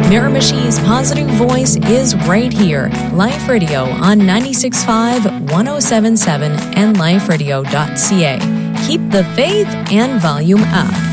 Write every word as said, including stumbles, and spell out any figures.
Miramishi's positive voice is right here. Life Radio on ninety-six point five, one oh seven point seven, and life radio dot c a. Keep the faith and volume up.